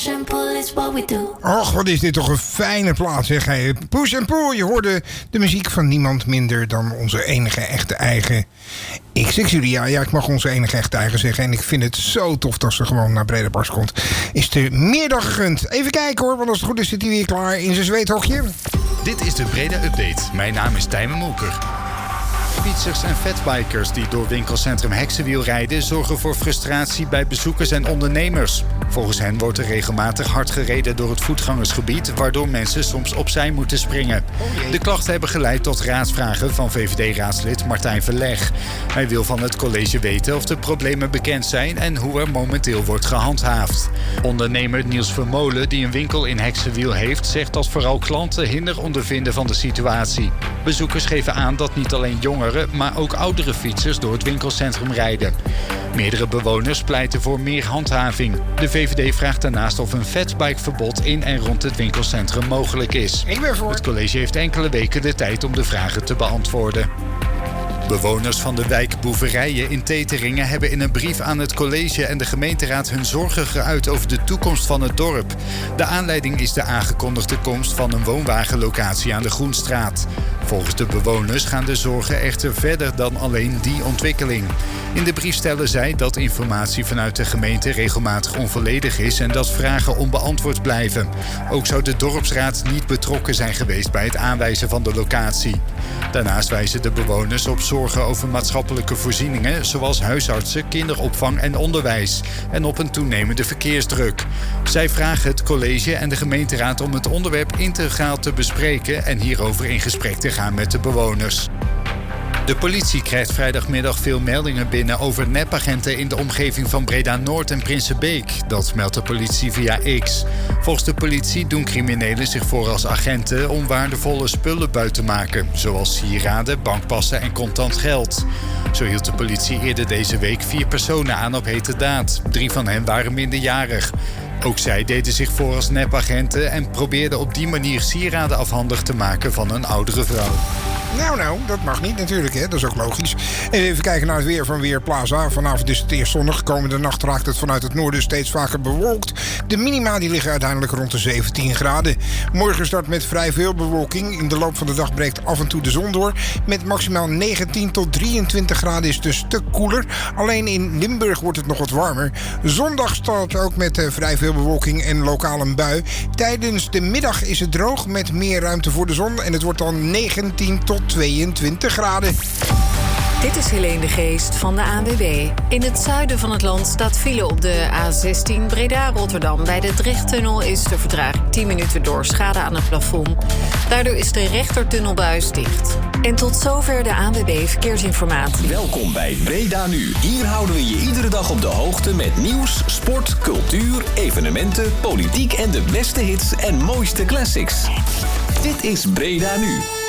Och, wat is dit toch een fijne plaats, zeg. Hey, Push and Pull, je hoorde de muziek van niemand minder dan onze enige echte eigen X6Julia. Ja, ik mag onze enige echte eigen zeggen. En ik vind het zo tof dat ze gewoon naar Breda Bars komt. Is er meer dan gegund. Even kijken hoor, want als het goed is zit hij weer klaar in zijn zweethokje. Dit is de Breda Update. Mijn naam is Tijmen Molker. Fietsers en fatbikers die door winkelcentrum Heksenwiel rijden zorgen voor frustratie bij bezoekers en ondernemers. Volgens hen wordt er regelmatig hard gereden door het voetgangersgebied, waardoor mensen soms opzij moeten springen. De klachten hebben geleid tot raadsvragen van VVD-raadslid Martijn Verleg. Hij wil van het college weten of de problemen bekend zijn en hoe er momenteel wordt gehandhaafd. Ondernemer Niels Vermolen, die een winkel in Heksenwiel heeft, zegt dat vooral klanten hinder ondervinden van de situatie. Bezoekers geven aan dat niet alleen jongeren, maar ook oudere fietsers door het winkelcentrum rijden. Meerdere bewoners pleiten voor meer handhaving. De VVD vraagt daarnaast of een fatbikeverbod in en rond het winkelcentrum mogelijk is. Ik ben voor. Het college heeft enkele weken de tijd om de vragen te beantwoorden. Bewoners van de wijk Boeverijen in Teteringen hebben in een brief aan het college en de gemeenteraad hun zorgen geuit over de toekomst van het dorp. De aanleiding is de aangekondigde komst van een woonwagenlocatie aan de Groenstraat. Volgens de bewoners gaan de zorgen echter verder dan alleen die ontwikkeling. In de brief stellen zij dat informatie vanuit de gemeente regelmatig onvolledig is en dat vragen onbeantwoord blijven. Ook zou de dorpsraad niet betrokken zijn geweest bij het aanwijzen van de locatie. Daarnaast wijzen de bewoners op zorgen over maatschappelijke voorzieningen, zoals huisartsen, kinderopvang en onderwijs, en op een toenemende verkeersdruk. Zij vragen het college en de gemeenteraad om het onderwerp integraal te bespreken en hierover in gesprek te gaan met de bewoners. De politie krijgt vrijdagmiddag veel meldingen binnen over nepagenten in de omgeving van Breda-Noord en Prinsenbeek. Dat meldt de politie via X. Volgens de politie doen criminelen zich voor als agenten om waardevolle spullen buit te maken, zoals sieraden, bankpassen en contant geld. Zo hield de politie eerder deze week 4 personen aan op heterdaad. 3 van hen waren minderjarig. Ook zij deden zich voor als nepagenten en probeerden op die manier sieraden afhandig te maken van een oudere vrouw. Nou, dat mag niet natuurlijk, hè? Dat is ook logisch. Even kijken naar het weer van Weerplaza. Vanavond is het eerst zonnig. Komende nacht raakt het vanuit het noorden steeds vaker bewolkt. De minima die liggen uiteindelijk rond de 17 graden. Morgen start met vrij veel bewolking. In de loop van de dag breekt af en toe de zon door. Met maximaal 19 tot 23 graden is het een stuk koeler. Alleen in Limburg wordt het nog wat warmer. Zondag start ook met vrij veel bewolking en lokaal een bui. Tijdens de middag is het droog met meer ruimte voor de zon. En het wordt dan 19 tot 22 graden. Dit is Helene de Geest van de ANWB. In het zuiden van het land staat file op de A16 Breda-Rotterdam. Bij de Drechttunnel is de vertraging 10 minuten door schade aan het plafond. Daardoor is de rechtertunnelbuis dicht. En tot zover de ANWB Verkeersinformatie. Welkom bij Breda Nu. Hier houden we je iedere dag op de hoogte met nieuws, sport, cultuur, evenementen, politiek en de beste hits en mooiste classics. Dit is Breda Nu.